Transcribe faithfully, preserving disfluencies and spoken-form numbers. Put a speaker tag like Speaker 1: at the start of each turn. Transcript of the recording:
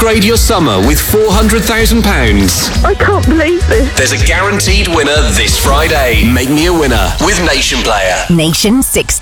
Speaker 1: Upgrade your summer with four hundred thousand pounds.
Speaker 2: I can't believe this.
Speaker 1: There's a guaranteed winner this Friday. Make me a winner with Nation Player.
Speaker 3: Nation sixty.